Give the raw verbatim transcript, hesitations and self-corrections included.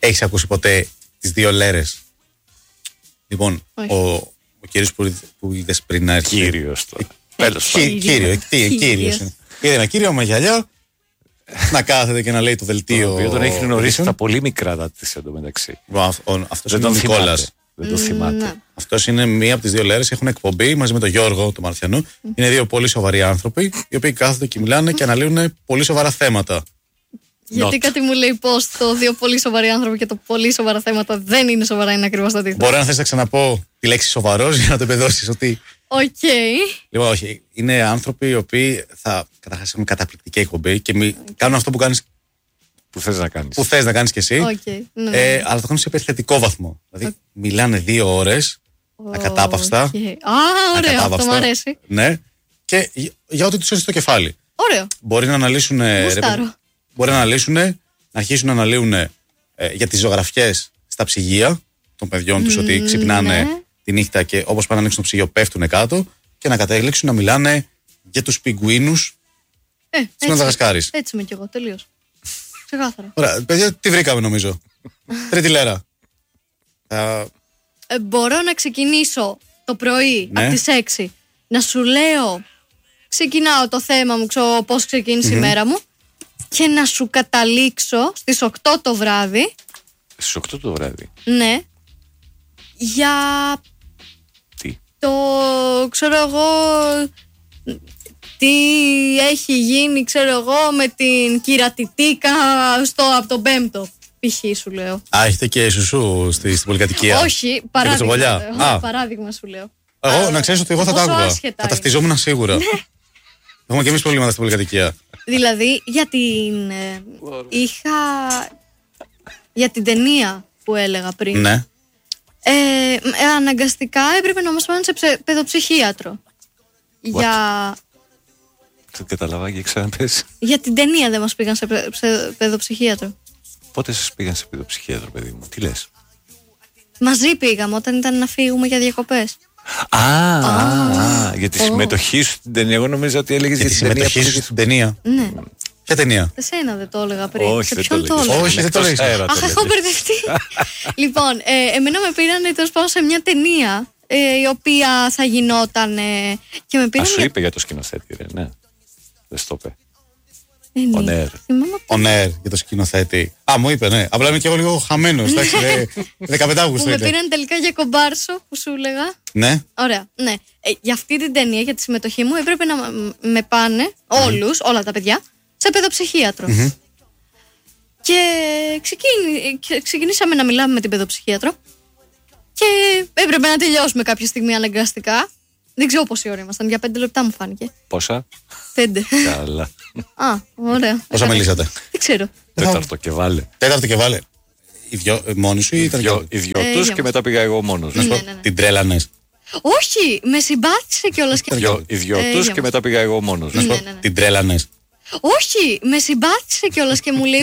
Έχεις ακούσει ποτέ τις δύο λέρες? Λοιπόν, ο, ο κύριος που, που είδες πριν να έρχεται. Κύριος τώρα. Τέλος πάντων. Κύριο, κύριος. Είδε ένα κύριο με γυαλιά να κάθεται και να λέει το δελτίο. Ο οποίος τον έχει γνωρίσει τα πολύ μικρά τα της εντωμεταξύ. Αυτός είναι ο Νικόλας. Δεν το θυμάται. Αυτός είναι μία από τις δύο λέρες. Έχουν εκπομπή μαζί με τον Γιώργο, τον Μαρθιανού. Είναι δύο πολύ σοβαροί άνθρωποι, οι οποίοι κάθονται και μιλάνε και αναλύουν πολύ σοβαρά θέματα. Γιατί Not. κάτι μου λέει πως το δύο πολύ σοβαροί άνθρωποι και το πολύ σοβαρά θέματα δεν είναι σοβαρά, είναι ακριβώς το αντίθετο. Μπορεί να θες να ξαναπώ τη λέξη σοβαρός για να το επεδώσεις ότι. Οκ. Okay. Λοιπόν, όχι. Είναι άνθρωποι οι οποίοι θα καταρχάς έχουν καταπληκτική εκπομπή και μη... okay. κάνουν αυτό που κάνεις. Που θες να κάνεις. Που θες να κάνεις κι εσύ. Okay. Ναι, ναι. Ε, αλλά το κάνουν σε επιθετικό βαθμό. Δηλαδή okay. μιλάνε δύο ώρες oh, ακατάπαυστα. Okay. Α, ωραίο, αυτό μου αρέσει. Ναι. Και για, για ό,τι τους έρθει στο κεφάλι. Ωραίο. Μπορεί να αναλύσουν. Μπορεί να αναλύσουν, να αρχίσουν να αναλύουν ε, για τις ζωγραφιές στα ψυγεία των παιδιών τους, mm, ότι ξυπνάνε ναι. τη νύχτα και όπως πάνε να ανοίξουν το ψυγείο πέφτουν κάτω, και να καταλήξουν να μιλάνε για τους πιγκουίνους ε, της Μαδαγασκάρης. Έτσι είμαι κι εγώ, τελείως. Ξεκάθαρα. Ωραία, παιδιά, τι βρήκαμε νομίζω. Τρίτη λέρα. Uh... Ε, μπορώ να ξεκινήσω το πρωί ναι. από τις έξι. Να σου λέω, ξεκινάω το θέμα μου, ξέρω πώς ξεκίνησε mm-hmm. η μέρα μου. Και να σου καταλήξω στις οκτώ το βράδυ. Στις οκτώ το βράδυ. Ναι. Για. Τι. Το ξέρω εγώ. Τι έχει γίνει, ξέρω εγώ, με την κυρατιτίκα στο, από τον Πέμπτο. Π.χ. σου λέω. Α, έχετε και σουσού στη, στην πολυκατοικία? Όχι, παράδειγμα. Εγώ, παράδειγμα σου λέω. Εγώ Α, να ξέρεις ότι εγώ θα τα άκουγα. Θα ταυτιζόμουν σίγουρα. Έχουμε και εμείς προβλήματα στην πολυκατοικία. Δηλαδή για την ε, είχα για την ταινία που έλεγα πριν. Ναι. Ε, ε, αναγκαστικά έπρεπε να μας πάνε σε ψε, παιδοψυχίατρο. What? Για... Δεν καταλαβα και ξαναπες. Για την ταινία δεν μας πήγαν σε, παι, σε παιδοψυχίατρο. Πότε σας πήγαν σε παιδοψυχίατρο, παιδί μου? Τι λες? Μαζί πήγαμε όταν ήταν να φύγουμε για διακοπές. Α, α, α, για τη συμμετοχή σου στην ταινία. Εγώ νομίζω ότι έλεγες για τη συμμετοχή σου στην ταινία. Ναι. Ποια ταινία? Εσένα δεν το έλεγα πριν. Όχι, σε δεν ποιον το έλεγα. Όχι, δεν το έλεγα. Αχ, έχω μπερδευτεί. Λοιπόν, ε, εμένα με πήραν τέλος πάντων σε μια ταινία ε, η οποία θα γινόταν. Ε, και με πήραν. Α, σου μια... είπε για το σκηνοθέτη, ρε, ναι. Δεν στο είπε. Ο Νέρ. Ο Νέρ για το σκηνοθέτη. Α, μου είπε, ναι. Απλά είμαι και εγώ λίγο χαμένος. δεκαπέντε Αυγούστου. Που με πήραν τελικά για κομπάρσο, που σου έλεγα. Ναι. Ωραία. Ναι. Ε, για αυτή την ταινία, για τη συμμετοχή μου, έπρεπε να με πάνε όλους, όλα τα παιδιά, σε παιδοψυχίατρο. Mm-hmm. Και ξεκίνη, ξεκινήσαμε να μιλάμε με την παιδοψυχίατρο. Και έπρεπε να τελειώσουμε κάποια στιγμή αναγκαστικά. Δεν ξέρω πόση ώρα ήμασταν, για πέντε λεπτά μου φάνηκε. Πόσα? Πέντε. Καλά. Α, ωραία. Πόσα μιλήσατε? Δεν ξέρω. Τέταρτο και βάλε. Τέταρτο και βάλε. Οι δυο, μόνοι σου ή ήταν δυο, οι δυο ε, τους και μετά πήγα εγώ μόνος. Ναι, ναι, ναι, ναι. Την τρέλανες? Όχι, με συμπάθησε κιόλας. Και... Δυο, οι δυο ε, τους και μετά πήγα εγώ μόνος. Ναι, ναι, ναι. Την τρέλανες? Όχι, με συμπάθησε κιόλας και μου λέει